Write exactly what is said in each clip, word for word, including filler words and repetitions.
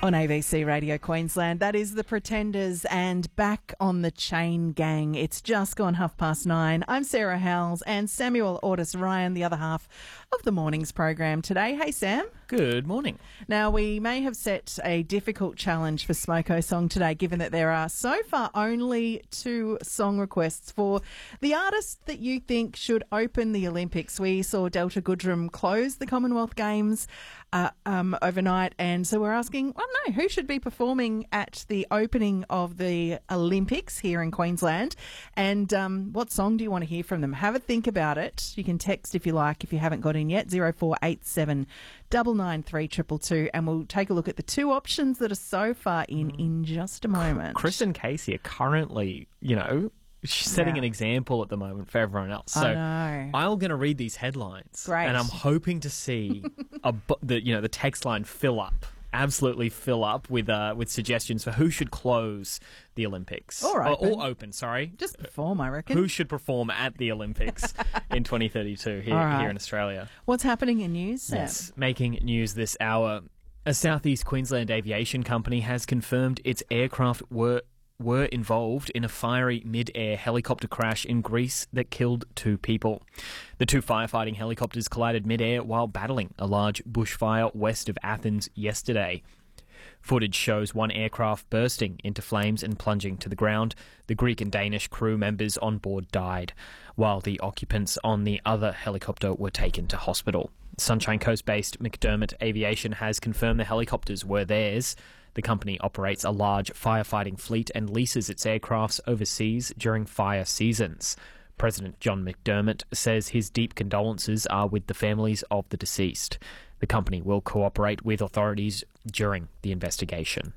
On A B C Radio Queensland, that is The Pretenders and Back on the Chain Gang. It's just gone half past nine. I'm Sarah Howells and Samuel Ortis Ryan, the other half of the morning's program today. Hey, Sam. Good morning. Now, we may have set a difficult challenge for Smoko Song today, given that there are so far only two song requests for the artist that you think should open the Olympics. We saw Delta Goodrem close the Commonwealth Games uh, um, overnight, and so we're asking, I don't know, who should be performing at the opening of the Olympics here in Queensland, and um, what song do you want to hear from them? Have a think about it. You can text if you like, if you haven't got in yet, zero four eight seven double nine three triple two, and we'll take a look at the two options that are so far in in just a moment. Chris and Casey are currently, you know, setting Yeah. an example at the moment for everyone else. So I know. I'm going to read these headlines, Great. and I'm hoping to see a bu- the you know the text line fill up. Absolutely fill up with uh, with suggestions for who should close the Olympics. Or Or, open. or open, sorry. Just perform, I reckon. Who should perform at the Olympics in twenty thirty-two here, All right. here in Australia? What's happening in news, Sam? Yes, making news this hour. A Southeast Queensland aviation company has confirmed its aircraft were were involved in a fiery mid-air helicopter crash in Greece that killed two people. The two firefighting helicopters collided mid-air while battling a large bushfire west of Athens yesterday. Footage shows one aircraft bursting into flames and plunging to the ground. The Greek and Danish crew members on board died, while the occupants on the other helicopter were taken to hospital. Sunshine Coast-based McDermott Aviation has confirmed the helicopters were theirs. The company operates a large firefighting fleet and leases its aircrafts overseas during fire seasons. President John McDermott says his deep condolences are with the families of the deceased. The company will cooperate with authorities during the investigation.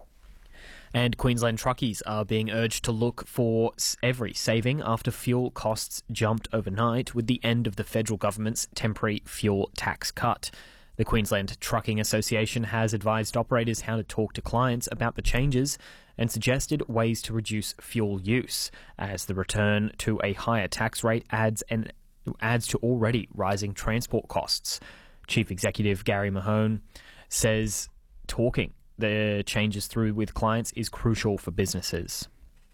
And Queensland truckies are being urged to look for every saving after fuel costs jumped overnight with the end of the federal government's temporary fuel tax cut. The Queensland Trucking Association has advised operators how to talk to clients about the changes and suggested ways to reduce fuel use, as the return to a higher tax rate adds and adds to already rising transport costs. Chief Executive Gary Mahone says talking the changes through with clients is crucial for businesses.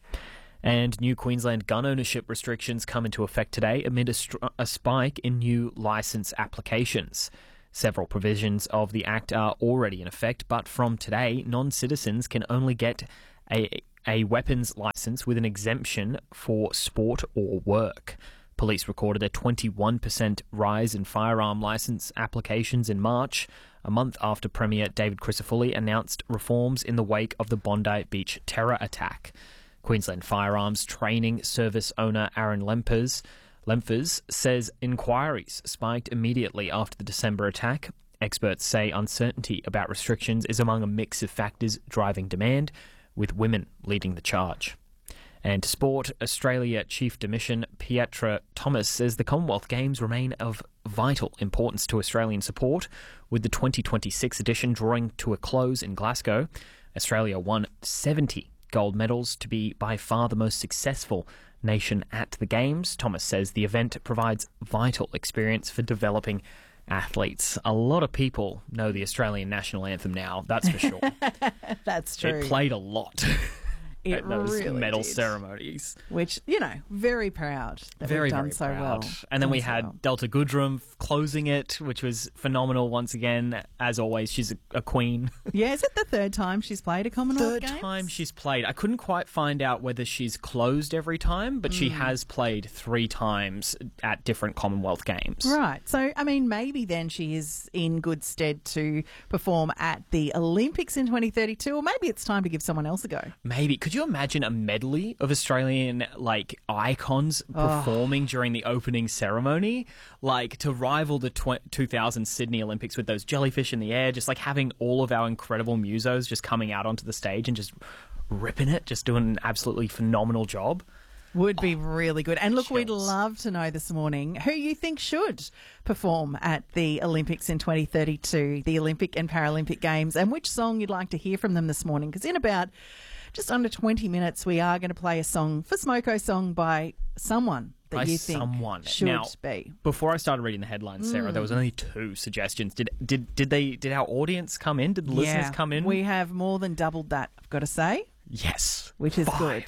And new Queensland gun ownership restrictions come into effect today amid a, str- a spike in new licence applications. Several provisions of the Act are already in effect, but from today, non-citizens can only get a, a weapons licence with an exemption for sport or work. Police recorded a twenty-one percent rise in firearm licence applications in March, a month after Premier David Crisafulli announced reforms in the wake of the Bondi Beach terror attack. Queensland Firearms Training Service owner Aaron Lempers Lemphers says inquiries spiked immediately after the December attack. Experts say uncertainty about restrictions is among a mix of factors driving demand, with women leading the charge. And to sport, Australia Chief de Mission Pietra Thomas says the Commonwealth Games remain of vital importance to Australian support, with the twenty twenty-six edition drawing to a close in Glasgow. Australia won seventy gold medals to be by far the most successful nation at the Games. Thomas says the event provides vital experience for developing athletes. A lot of people know the Australian national anthem now, that's for sure. That's true. It played a lot It at those really medal did. ceremonies. Which, you know, very proud that Very, we've done very so proud. well. And then Done we so had well. Delta Goodrem f- closing it, which was phenomenal once again. As always, she's a, a queen. Yeah, is it the third time she's played a Commonwealth Third Games? time she's played. I couldn't quite find out whether she's closed every time, but Hmm. she has played three times at different Commonwealth Games. Right. So, I mean, maybe then she is in good stead to perform at the Olympics in twenty thirty-two, or maybe it's time to give someone else a go. Maybe. Could you imagine a medley of Australian, like, icons performing during the opening ceremony? Like, to rival the tw- two thousand Sydney Olympics with those jellyfish in the air, just, like, having all of our incredible musos just coming out onto the stage and just ripping it, just doing an absolutely phenomenal job. Would be really good. And look, we'd chills. love to know this morning who you think should perform at the Olympics in twenty thirty-two, the Olympic and Paralympic Games, and which song you'd like to hear from them this morning. Because in about just under twenty minutes, we are going to play a song for Smoko Song by someone that By you think someone. should Now, be. Before I started reading the headlines, Sarah, Mm. there was only two suggestions. Did did did they did our audience come in? Did the listeners Yeah, come in? We have more than doubled that, I've got to say. Yes. Which is Five.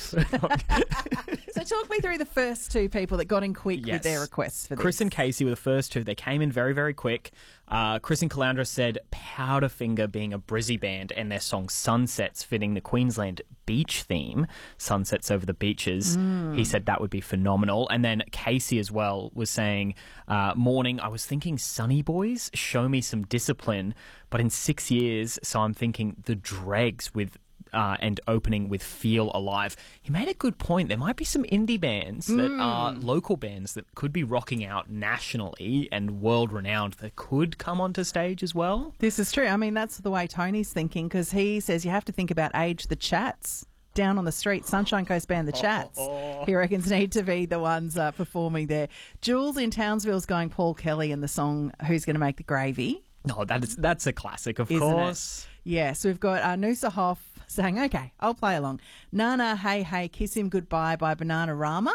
So talk me through the first two people that got in quick Yes. with their requests for this. Chris and Casey were the first two. They came in very, very quick. Uh, Chris and Caloundra said Powderfinger being a Brizzy band and their song Sunsets fitting the Queensland beach theme, Sunsets over the beaches. Mm. He said that would be phenomenal. And then Casey as well was saying, uh, morning, I was thinking Sunny Boys, Show Me Some Discipline, but in six years, so I'm thinking The Dregs with Uh, and opening with Feel Alive. He made a good point. There might be some indie bands that Mm. are local bands that could be rocking out nationally and world-renowned that could come onto stage as well. This is true. I mean, that's the way Tony's thinking, because he says you have to think about age the Chats. Down on the street, Sunshine Coast band, the Chats. He reckons need to be the ones uh, performing there. Jules in Townsville's going Paul Kelly and the song Who's Going to Make the Gravy. No, that is that's a classic, of Isn't course. it? Yes, we've got uh, Noosa Hoff saying, okay, I'll play along. Nana, Hey, Hey, Kiss Him Goodbye by Bananarama.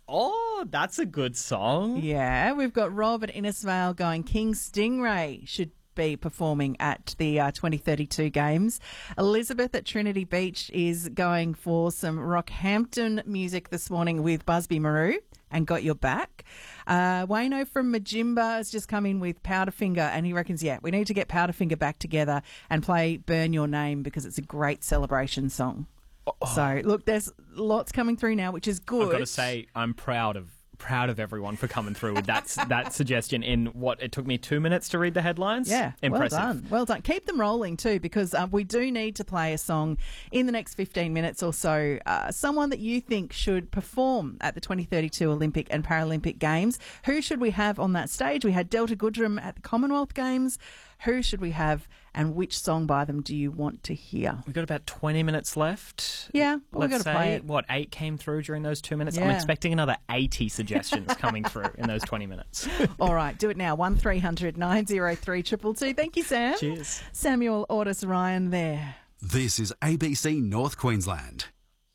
Oh, that's a good song. Yeah, we've got Rob at Innisfail going King Stingray should be performing at the uh, twenty thirty-two games. Elizabeth at Trinity Beach is going for some Rockhampton music this morning with Busby Maru and Got Your Back. Uh, Wayno from Majimba has just come in with Powderfinger, and he reckons, yeah, we need to get Powderfinger back together and play Burn Your Name because it's a great celebration song. Oh. So, look, there's lots coming through now, which is good. I've got to say, I'm proud of proud of everyone for coming through with that that suggestion in what it took me two minutes to read the headlines. Yeah, impressive. Well done. Well done. Keep them rolling too, because uh, we do need to play a song in the next fifteen minutes or so. Uh, someone that you think should perform at the twenty thirty-two Olympic and Paralympic Games. Who should we have on that stage? We had Delta Goodrum at the Commonwealth Games. Who should we have, and which song by them do you want to hear? We've got about twenty minutes left. Yeah, well, we've Let's got to say, play it. what, eight came through during those two minutes? I'm Yeah. expecting another eighty suggestions coming through in those twenty minutes. All right, do it now. one three hundred nine oh three two two two. Thank you, Sam. Cheers. Samuel Ortis Ryan there. This is A B C North Queensland.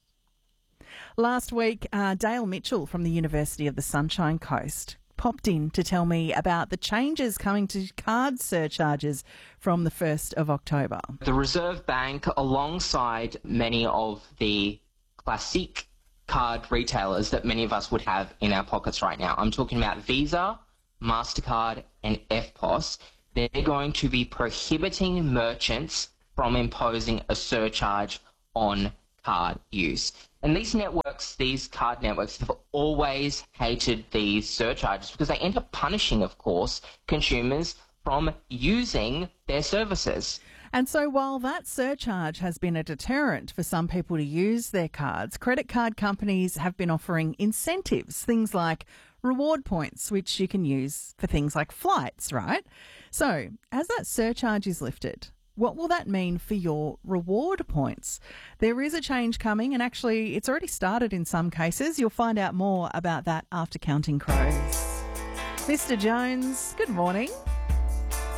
Last week, uh, Dale Mitchell from the University of the Sunshine Coast popped in to tell me about the changes coming to card surcharges from the first of October. The Reserve Bank, alongside many of the classic card retailers that many of us would have in our pockets right now, I'm talking about Visa, MasterCard and F P O S, they're going to be prohibiting merchants from imposing a surcharge on card use. And these networks, these card networks, have always hated these surcharges because they end up punishing, of course, consumers from using their services. And so while that surcharge has been a deterrent for some people to use their cards, credit card companies have been offering incentives, things like reward points, which you can use for things like flights, right? So as that surcharge is lifted, what will that mean for your reward points? There is a change coming, and actually it's already started in some cases. You'll find out more about that after Counting Crows. Mister Jones, good morning.